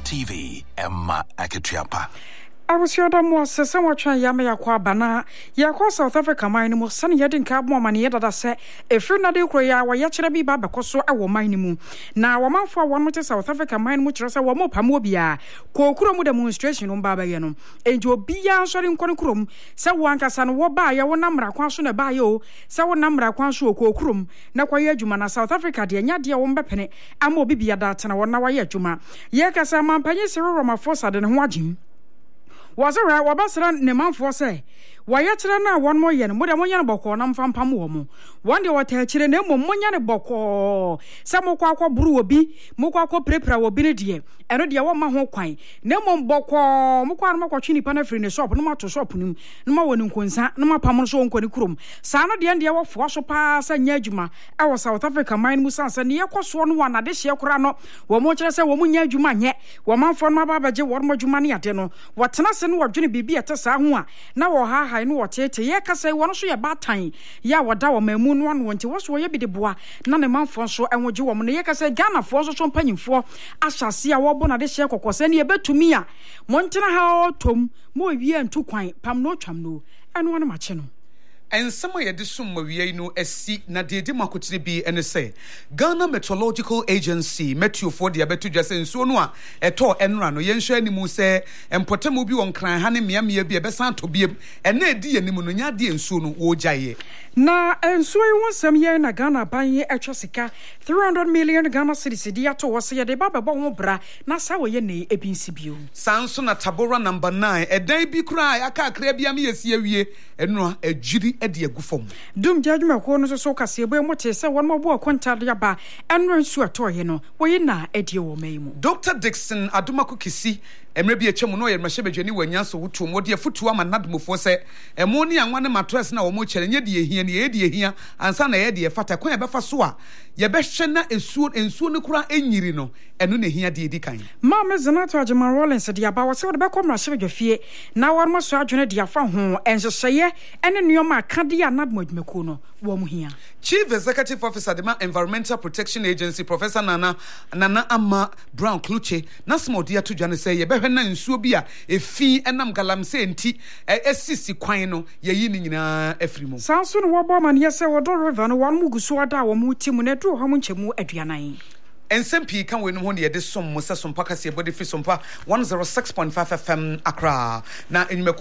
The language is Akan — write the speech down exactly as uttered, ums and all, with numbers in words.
T V, Emma Akitiapa. I was your dam was so much Yamaya Quabana, Yako South Africa mine was sunny yet in cab woman yet that I say, if you're not a quaya, why yet be Baba Coso, I will mine mu. Now, a month for one with South Africa mine, which was a woman Pamobia, Kokurum with demonstration on Babayano, and your Bia showing Konkurum, so one casan woba, ya one number quansun a bio, so one number quansu Kokurum, Naquaya Jumana, South Africa, dear Yadia Wombepene, and Mobibia that and one Nawaya Juma. Yakasa Mampany Seroma Fossa than Wajim. Was a right Wabasran Neman for say. Why na one more yen, more than one yan boko, nam from Pamuomo. One day what tell children, no more yan boko. Some quaco brew be, Mukako prepra will be dear, and the one man quine. No more boko, Mukwan Mokochini panafri in the shop, no more to shop him, no more when Quinsa, no more Pamonso Quanicrum. Sana the end of Fosho Pass and Yajuma, our South Africa mine Musans and Yakos one one at this year Corano, one more chance a woman Yajuma yet, one man for my babaja, one more Jumani ateno, what Tanasan or Johnny Bibi at Sahua, now ha. I know what it ye ka say one so ye bad time ya wada wo mamun one wonti wo so ye bi de boa na ne manfo so enwoje wo ne ye ka say Ghana fo so so mpanyimfo ahyase a wo bo na de hye kokose ne ye betumi a montena ha otom mo wie antu kwan pam no twam no eno na mache no. And some way the sum we no esi na de de makotine bi ene say Ghana Meteorological Agency meteo for the abeto dwase nso no a eto enra no yenhwe animu say empotemu bi won kran ha ne miamia bi ebesan to biem ene edi animu no nya de nso no wo gyaye na enso yi wonsam ye na Ghana ban ye etwa sika three hundred million Ghana cedis di ato wose ye de ba bebo ho bra na sa wo ye ne ebinsi bio sanso na Tabora number nine edan bi kura aka akra bia me yesi awie eno adwiri ede agufom dum judgment ko no so kase bo emote se won mo bo konta de ba eno nsu ato ye no wo ye na ede wo mai mu. Doctor Dixon Adomako Kisi emre bi echemu no ye mehye bedwani wanyanso wutu mo de futu ama nadmofo se emo ne anwa ne matres na wo mo kere nye de ehia ne ye de ehia ansa na ye de fata kwan ye befa so a ye behwe na esuo ensuo ne kura enyiri no eno ne ehia de edikan ma me Zanato Agyeman Rollins de aba wo se wo de bekom na hye bedwafie na wo mo so adwene de afa ho enhyehye ene nuoma aka de anadmodwemeko no wo mo hia. Chief Executive Officer the Environmental Protection Agency Professor Nana Nana Ama Brown Kluche na small dia to dwane say ye behwe na nsuo bi a efi enam galamse enti esisi kwan no ye yi ni nyina afri mu sanso no wo bo man ye se wo do river no wan mugusu ada wo mu timu na dru ho mu nchemu aduanan ensempii kan we no ho ne ye de som mo se som pakase body fi som pa one oh six point five F M Accra na enyume